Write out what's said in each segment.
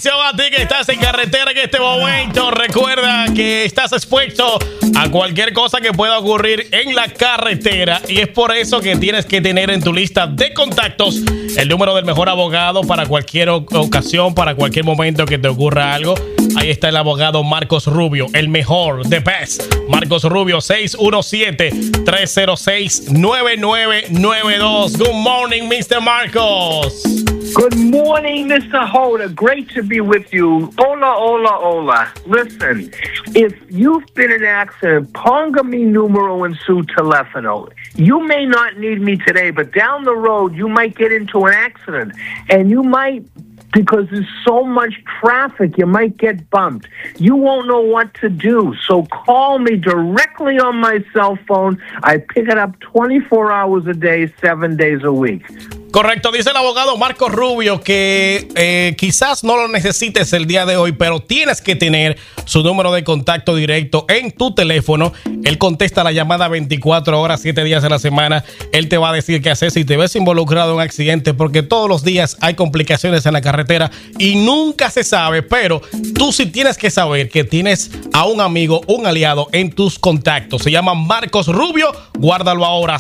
Atención a ti que estás en carretera en este momento. Recuerda que estás expuesto a cualquier cosa que pueda ocurrir en la carretera. Y es por eso que tienes que tener en tu lista de contactos el número del mejor abogado para cualquier ocasión, para cualquier momento que te ocurra algo. Ahí está el abogado Marcos Rubio, el mejor, the best. Marcos Rubio, 617-306-9992. Good morning, Mr. Marcos. Good morning, Mr. Hoda. Great to be with you. Hola, hola, hola. Listen, if you've been in an accident, ponga mi número en su teléfono. You may not need me today, but down the road, you might get into an accident, and you might, because there's so much traffic, you might get bumped. You won't know what to do. So call me directly on my cell phone. I pick it up 24 hours a day, 7 days a week. Correcto, dice el abogado Marcos Rubio que quizás no lo necesites el día de hoy, pero tienes que tener su número de contacto directo en tu teléfono. Él contesta la llamada 24 horas, 7 días a la semana. Él te va a decir qué hacer si te ves involucrado en un accidente, porque todos los días hay complicaciones en la carretera y nunca se sabe, pero tú sí tienes que saber que tienes a un amigo, un aliado en tus contactos. Se llama Marcos Rubio, guárdalo ahora,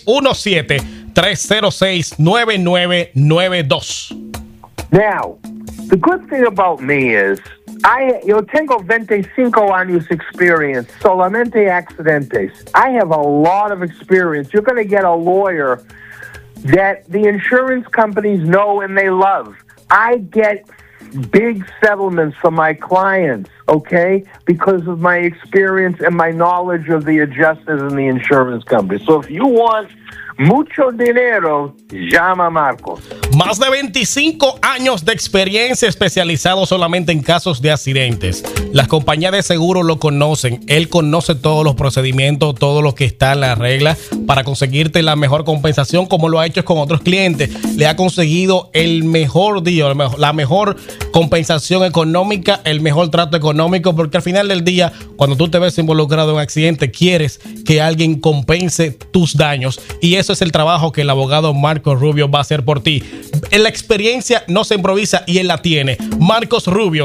617-306-9992. Now, the good thing about me is, yo tengo 25 años experience, solamente accidentes. I have a lot of experience. You're going to get a lawyer that the insurance companies know and they love. I get big settlements for my clients, okay, because of my experience and my knowledge of the adjusters and the insurance companies. So if you want mucho dinero, llama a Marcos. Más de 25 años de experiencia especializado solamente en casos de accidentes. Las compañías de seguro lo conocen. Él conoce todos los procedimientos, todo lo que está en la regla para conseguirte la mejor compensación, como lo ha hecho con otros clientes. Le ha conseguido el mejor día, la mejor compensación económica, el mejor trato económico, porque al final del día, cuando tú te ves involucrado en un accidente, quieres que alguien compense tus daños, y eso es el trabajo que el abogado Marcos Rubio va a hacer por ti. La experiencia no se improvisa y él la tiene. Marcos Rubio,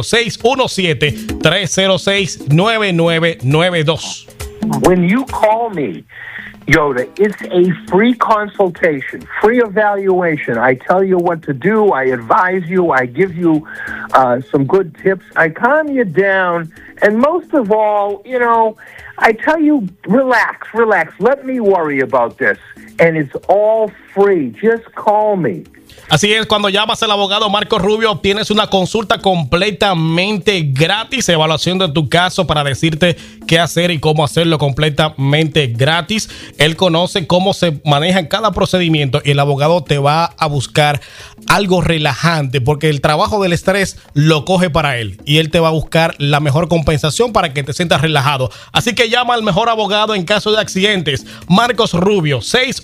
617-306-9992. When you call me, Yoda, it's a free consultation, free evaluation. I tell you what to do. I advise you. I give you some good tips. I calm you down. And most of all, you know, I tell you, relax. Let me worry about this. And it's all free. Just call me. Así es, cuando llamas al abogado Marcos Rubio, obtienes una consulta completamente gratis, evaluación de tu caso para decirte qué hacer y cómo hacerlo completamente gratis. Él conoce cómo se maneja cada procedimiento y el abogado te va a buscar algo relajante, porque el trabajo del estrés lo coge para él y él te va a buscar la mejor compensación para que te sientas relajado. Así que llama al mejor abogado en caso de accidentes, Marcos Rubio,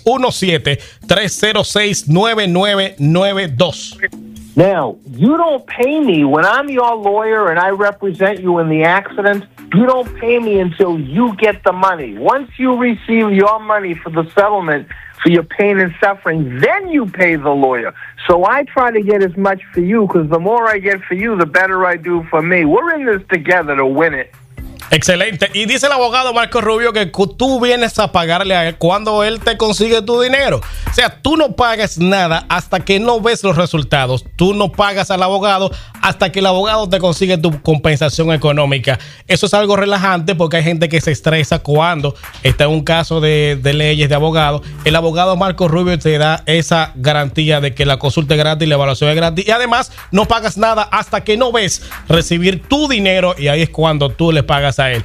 617-306-9992. Now, you don't pay me when I'm your lawyer and I represent you in the accident. You don't pay me until you get the money. Once you receive your money for the settlement, for your pain and suffering, then you pay the lawyer. So I try to get as much for you, because the more I get for you, the better I do for me. We're in this together to win it. Excelente. Y dice el abogado Marcos Rubio que tú vienes a pagarle a él cuando él te consigue tu dinero. O sea, tú no pagas nada hasta que no ves los resultados. Tú no pagas al abogado hasta que el abogado te consigue tu compensación económica. Eso es algo relajante, porque hay gente que se estresa cuando está en un caso de leyes de abogado. El abogado Marcos Rubio te da esa garantía de que la consulta es gratis, la evaluación es gratis, y además no pagas nada hasta que no ves recibir tu dinero, y ahí es cuando tú le pagas a él.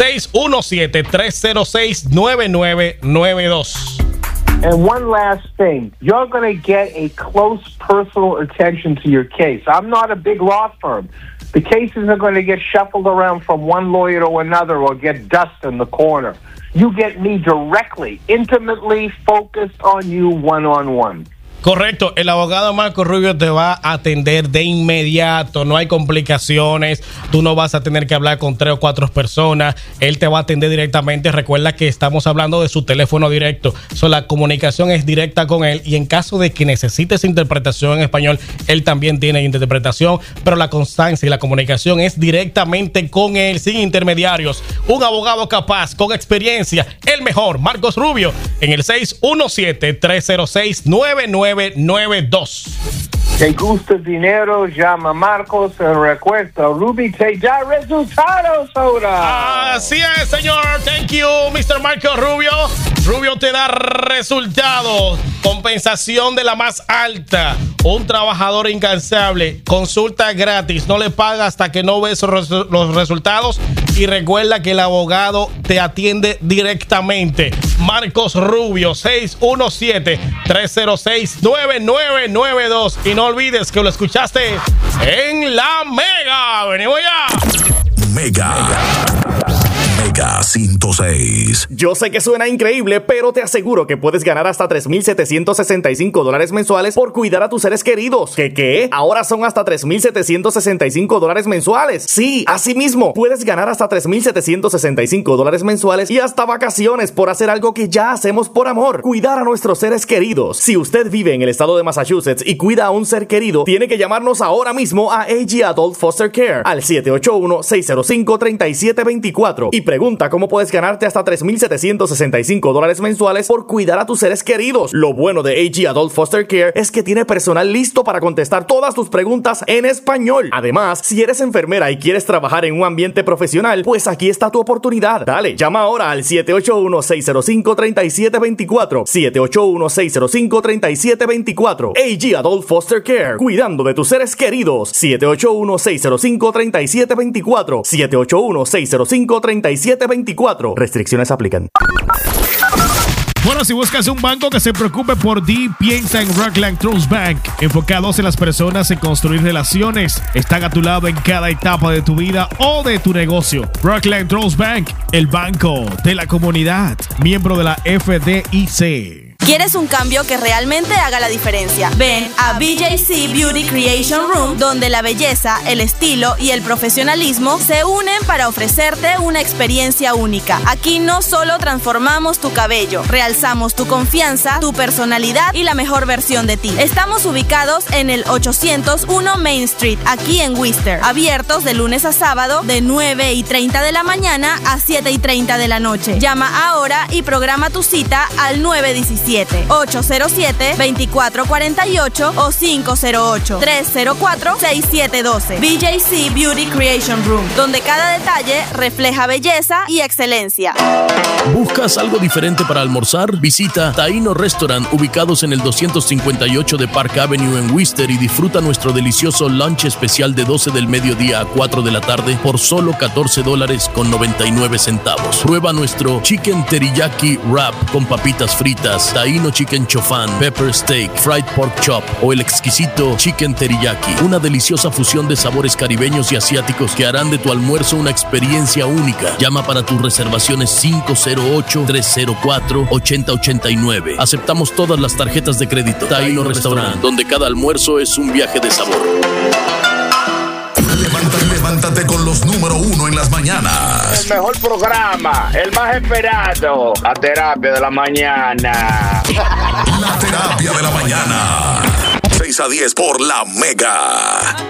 617-306-9992. And one last thing, you're going to get a close personal attention to your case. I'm not a big law firm. The cases are going to get shuffled around from one lawyer to another or get dust in the corner. You get me directly, intimately focused on you one-on-one. Correcto, el abogado Marco Rubio te va a atender de inmediato, no hay complicaciones, tú no vas a tener que hablar con 3 o 4 personas, él te va a atender directamente. Recuerda que estamos hablando de su teléfono directo, la comunicación es directa con él, y en caso de que necesites interpretación en español, él también tiene interpretación, pero la constancia y la comunicación es directamente con él, sin intermediarios. Un abogado capaz, con experiencia, el mejor, Marcos Rubio, en el 617-306-9992. Te gusta el dinero, llama Marcos. Recuerda, Ruby te da resultados ahora. Así es, señor. Thank you, Mr. Marco Rubio. Rubio te da resultados. Compensación de la más alta. Un trabajador incansable. Consulta gratis. No le paga hasta que no ves los resultados. Y recuerda que el abogado te atiende directamente. Marcos Rubio, 617-306-9992. Y no olvides que lo escuchaste en La Mega. Venimos ya. Mega 106. Yo sé que suena increíble, pero te aseguro que puedes ganar hasta $3,765 mensuales por cuidar a tus seres queridos. ¿Qué? Ahora son hasta $3,765 mensuales. Sí, así mismo, puedes ganar hasta $3,765 mensuales y hasta vacaciones por hacer algo que ya hacemos por amor: cuidar a nuestros seres queridos. Si usted vive en el estado de Massachusetts y cuida a un ser querido, tiene que llamarnos ahora mismo a AG Adult Foster Care al 781-605-3724 y pregunta cómo puedes ganarte hasta $3,765 mensuales por cuidar a tus seres queridos. Lo bueno de AG Adult Foster Care es que tiene personal listo para contestar todas tus preguntas en español. Además, si eres enfermera y quieres trabajar en un ambiente profesional, pues aquí está tu oportunidad. Dale, llama ahora al 781-605-3724. 781-605-3724. AG Adult Foster Care, cuidando de tus seres queridos. 781-605-3724. 781-605-3724. Restricciones aplican. Bueno, si buscas un banco que se preocupe por ti, piensa en Rockland Trust Bank. Enfocados en las personas, en construir relaciones. Están a tu lado en cada etapa de tu vida o de tu negocio. Rockland Trust Bank, el banco de la comunidad, miembro de la FDIC. ¿Quieres un cambio que realmente haga la diferencia? Ven a BJC Beauty Creation Room, donde la belleza, el estilo y el profesionalismo se unen para ofrecerte una experiencia única. Aquí no solo transformamos tu cabello, realzamos tu confianza, tu personalidad y la mejor versión de ti. Estamos ubicados en el 801 Main Street, aquí en Worcester. Abiertos de lunes a sábado de 9:30 de la mañana a 7:30 de la noche. Llama ahora y programa tu cita al 917-807-2448 o 508-304-6712. BJC Beauty Creation Room, donde cada detalle refleja belleza y excelencia. ¿Buscas algo diferente para almorzar? Visita Taino Restaurant, ubicados en el 258 de Park Avenue en Worcester, y disfruta nuestro delicioso lunch especial de 12 del mediodía a 4 de la tarde por solo $14.99. Prueba nuestro Chicken Teriyaki Wrap con papitas fritas, Taino Chicken Chofan, Pepper Steak, Fried Pork Chop o el exquisito Chicken Teriyaki. Una deliciosa fusión de sabores caribeños y asiáticos que harán de tu almuerzo una experiencia única. Llama para tus reservaciones 508-304-8089. Aceptamos todas las tarjetas de crédito. Taino Restaurant, donde cada almuerzo es un viaje de sabor. Levántate con los número 1 en las mañanas. El mejor programa, el más esperado. La terapia de la mañana. La terapia de la mañana. 6 a 10 por La Mega.